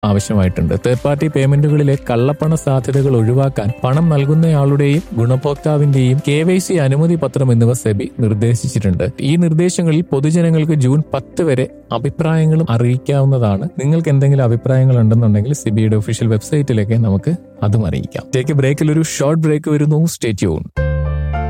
ആവശ്യമായിട്ടുണ്ട്. Third party പേയ്മെന്റുകളിലെ കള്ളപ്പണ സാധ്യതകൾ ഒഴിവാക്കാൻ പണം നൽകുന്നയാളുടെയും ഗുണഭോക്താവിന്റെയും KYC അനുമതി പത്രം എന്നിവ സെബി നിർദ്ദേശിച്ചിട്ടുണ്ട്. ഈ നിർദ്ദേശങ്ങളിൽ പൊതുജനങ്ങൾക്ക് ജൂൺ 10 വരെ അഭിപ്രായങ്ങളും അറിയിക്കാവുന്നതാണ്. നിങ്ങൾക്ക് എന്തെങ്കിലും അഭിപ്രായങ്ങൾ ഉണ്ടെന്നുണ്ടെങ്കിൽ സെബിയുടെ ഒഫീഷ്യൽ വെബ്സൈറ്റിലേക്ക് നമുക്ക് അതും അറിയിക്കാം. ടേക്ക് എ ബ്രേക്കിൽ ഒരു ഷോർട്ട് ബ്രേക്ക് വരുന്നു. Stay tune.